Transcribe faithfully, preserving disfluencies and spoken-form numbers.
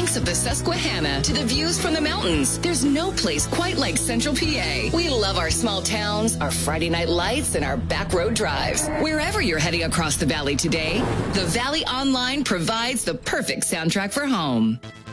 banks of the Susquehanna to the views from the mountains, there's no place quite like Central P A. We love our small towns, our Friday night lights, and our back road drives. Wherever you're heading across the valley today, the Valley Online provides the perfect soundtrack for home.